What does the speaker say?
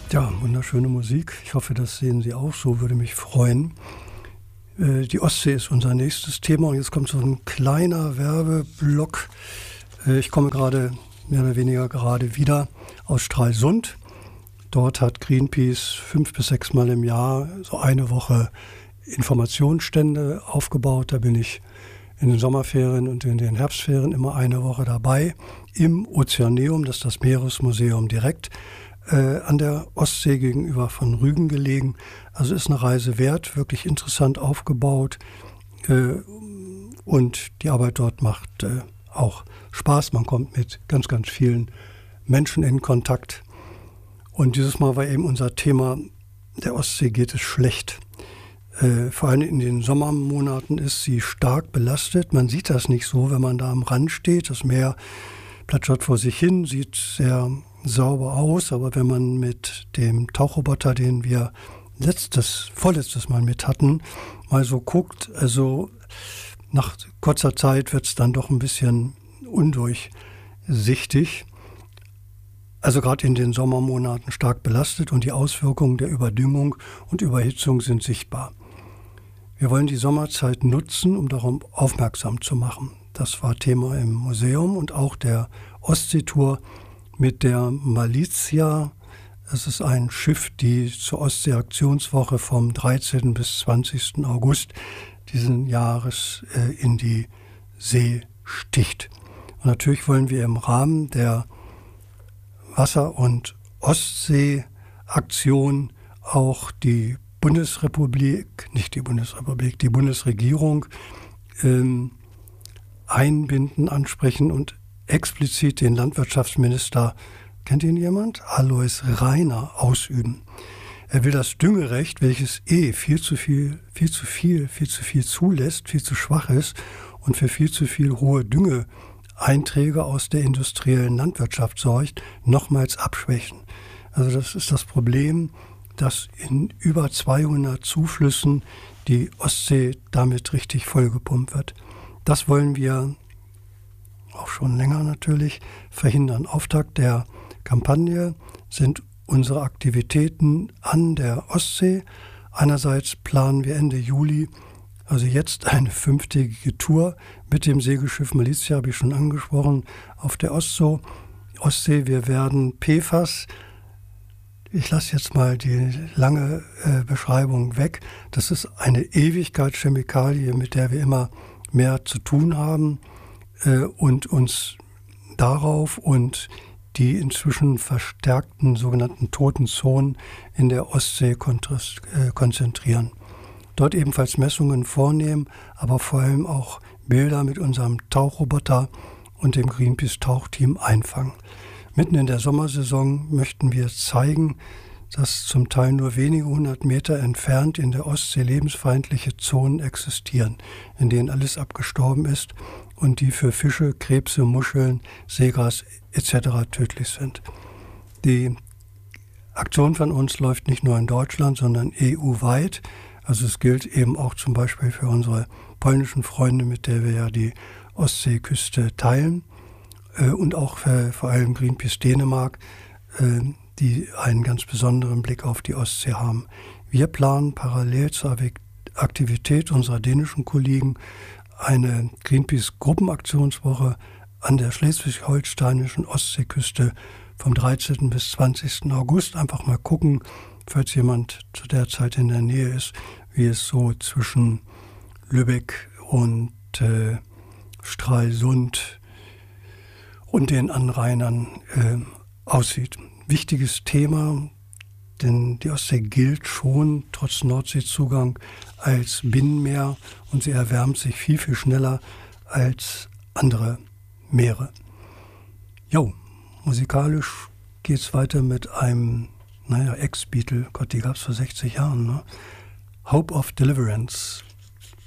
Ja, wunderschöne Musik. Ich hoffe, das sehen Sie auch so, würde mich freuen. Die Ostsee ist unser nächstes Thema und jetzt kommt so ein kleiner Werbeblock. Ich komme gerade, mehr oder weniger gerade wieder aus Stralsund. Dort hat Greenpeace 5 bis 6 Mal im Jahr so eine Woche Informationsstände aufgebaut. Da bin ich in den Sommerferien und in den Herbstferien immer eine Woche dabei. Im Ozeaneum, das ist das Meeresmuseum direkt an der Ostsee gegenüber von Rügen gelegen. Also ist eine Reise wert, wirklich interessant aufgebaut. Und die Arbeit dort macht auch Spaß. Man kommt mit ganz, ganz vielen Menschen in Kontakt. Und dieses Mal war eben unser Thema, der Ostsee geht es schlecht. Vor allem in den Sommermonaten ist sie stark belastet. Man sieht das nicht so, wenn man da am Rand steht. Das Meer plätschert vor sich hin, sieht sehr sauber aus. Aber wenn man mit dem Tauchroboter, den wir vorletztes Mal mit hatten, mal so guckt, also nach kurzer Zeit wird es dann doch ein bisschen undurchsichtig. Also gerade in den Sommermonaten stark belastet und die Auswirkungen der Überdüngung und Überhitzung sind sichtbar. Wir wollen die Sommerzeit nutzen, um darauf aufmerksam zu machen. Das war Thema im Museum und auch der Ostseetour mit der Malizia. Das ist ein Schiff, die zur Ostsee-Aktionswoche vom 13. bis 20. August diesen Jahres in die See sticht. Und natürlich wollen wir im Rahmen der Wasser- und Ostsee-Aktion auch die Bundesregierung einbinden, ansprechen und explizit den Landwirtschaftsminister, kennt ihn jemand? Alois Rainer ausüben. Er will das Düngerecht, welches viel zu viel zulässt, viel zu schwach ist und für viel zu viel hohe Düngeeinträge aus der industriellen Landwirtschaft sorgt, nochmals abschwächen. Also das ist das Problem, dass in über 200 Zuflüssen die Ostsee damit richtig vollgepumpt wird. Das wollen wir auch schon länger natürlich verhindern. Auftakt der Kampagne sind unsere Aktivitäten an der Ostsee. Einerseits planen wir Ende Juli, also jetzt eine 5-tägige Tour mit dem Segelschiff Malizia, habe ich schon angesprochen, auf der Ostsee. Wir werden PFAS, ich lasse jetzt mal die lange Beschreibung weg, das ist eine Ewigkeitschemikalie, mit der wir immer mehr zu tun haben und uns darauf und die inzwischen verstärkten sogenannten toten Zonen in der Ostsee konzentrieren. Dort ebenfalls Messungen vornehmen, aber vor allem auch Bilder mit unserem Tauchroboter und dem Greenpeace-Tauchteam einfangen. Mitten in der Sommersaison möchten wir zeigen, dass zum Teil nur wenige 100 Meter entfernt in der Ostsee lebensfeindliche Zonen existieren, in denen alles abgestorben ist und die für Fische, Krebse, Muscheln, Seegras etc. tödlich sind. Die Aktion von uns läuft nicht nur in Deutschland, sondern EU-weit. Also es gilt eben auch zum Beispiel für unsere polnischen Freunde, mit der wir ja die Ostseeküste teilen. Und auch vor allem Greenpeace Dänemark, die einen ganz besonderen Blick auf die Ostsee haben. Wir planen parallel zur Aktivität unserer dänischen Kollegen eine Greenpeace-Gruppenaktionswoche an der schleswig-holsteinischen Ostseeküste vom 13. bis 20. August. Einfach mal gucken, falls jemand zu der Zeit in der Nähe ist, wie es so zwischen Lübeck und Stralsund und den Anrainern aussieht. Wichtiges Thema, denn die Ostsee gilt schon trotz Nordseezugang als Binnenmeer und sie erwärmt sich viel, viel schneller als andere Meere. Jo, musikalisch geht es weiter mit einem, Ex-Beatle, Gott, die gab es vor 60 Jahren, ne? Hope of Deliverance.